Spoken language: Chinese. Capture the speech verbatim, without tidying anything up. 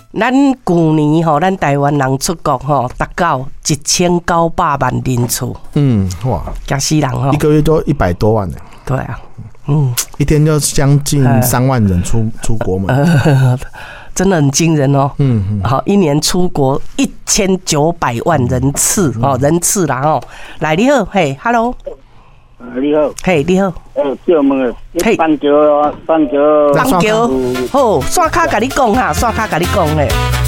咱去年吼，咱台湾人出国吼，达到一千九百万人次。 嗯，哇， 吓死人吼！ 一个月都一百多万呢。 对啊，嗯， 一天就将近三万人出、呃、出国门。 呃真的很惊人哦， 嗯嗯， 好，一年出国一千九百万人次哦，人次啦哦，来你好，嘿 ，hello， 你好， 嘿，你好， 诶，叫问嘿， 棒球，棒球， 棒球，好，线卡甲你讲哈，线卡甲你讲嘿。